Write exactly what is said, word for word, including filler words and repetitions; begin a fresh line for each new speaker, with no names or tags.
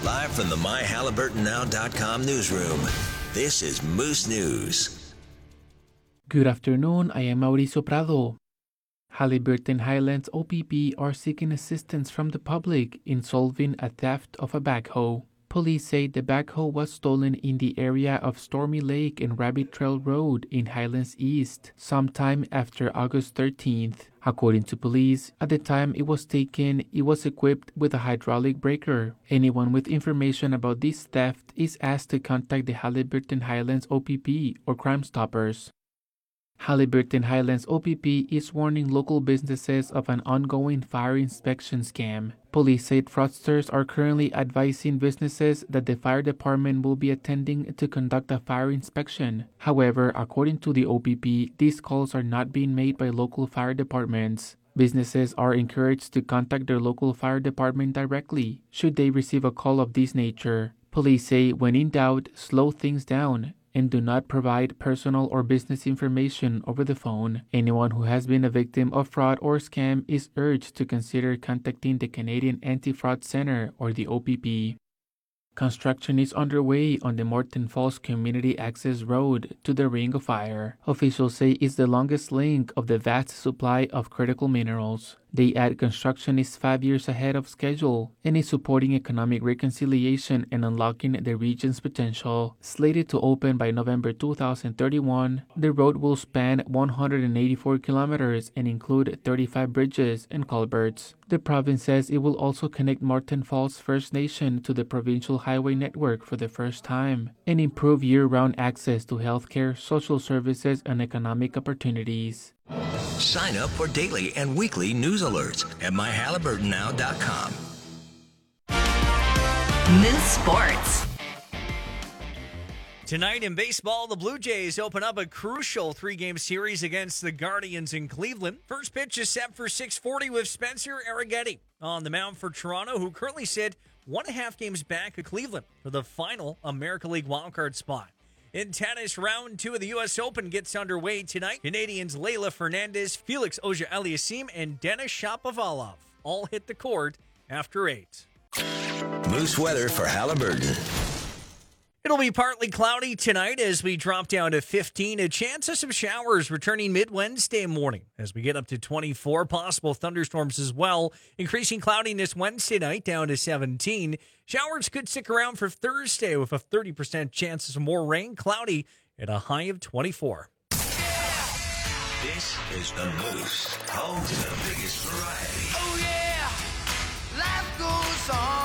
Live from the my halliburton now dot com newsroom, this is Moose News.
Good afternoon, I am Mauricio Prado. Halliburton Highlands O P P are seeking assistance from the public in solving a theft of a backhoe. Police say the backhoe was stolen in the area of Stormy Lake and Rabbit Trail Road in Highlands East sometime after August thirteenth. According to police, at the time it was taken, it was equipped with a hydraulic breaker. Anyone with information about this theft is asked to contact the Halliburton Highlands O P P or Crime Stoppers. Halliburton Highlands O P P is warning local businesses of an ongoing fire inspection scam. Police said fraudsters are currently advising businesses that the fire department will be attending to conduct a fire inspection. However, according to the O P P, these calls are not being made by local fire departments. Businesses are encouraged to contact their local fire department directly should they receive a call of this nature. Police say when in doubt, slow things down and do not provide personal or business information over the phone. Anyone who has been a victim of fraud or scam is urged to consider contacting the Canadian Anti-Fraud Center or the O P P. Construction is underway on the Morton Falls Community Access Road to the Ring of Fire. Officials say it's the longest link of the vast supply of critical minerals. They add construction is five years ahead of schedule and is supporting economic reconciliation and unlocking the region's potential. Slated to open by November two thousand thirty-one, the road will span one hundred eighty-four kilometers and include thirty-five bridges and culverts. The province says it will also connect Morton Falls First Nation to the provincial highway network for the first time and improve year-round access to healthcare, social services, and economic opportunities.
Sign up for daily and weekly news alerts at my halliburton now dot com.
Moose Sports.
Tonight in baseball, the Blue Jays open up a crucial three-game series against the Guardians in Cleveland. First pitch is set for six forty with Spencer Arrighetti on the mound for Toronto, who currently sit one and a half games back of Cleveland for the final American League wildcard spot. In tennis, round two of the U S Open gets underway tonight. Canadians Leylah Fernandez, Felix Auger-Aliassime, and Denis Shapovalov all hit the court after eight.
Moose weather for Halliburton.
It'll be partly cloudy tonight as we drop down to fifteen. A chance of some showers returning mid-Wednesday morning as we get up to twenty-four. Possible thunderstorms as well. Increasing cloudiness Wednesday night down to seventeen. Showers could stick around for Thursday with a thirty percent chance of some more rain. Cloudy at a high of twenty-four.
This is the Moose, home to the biggest variety.
Oh yeah, life goes on.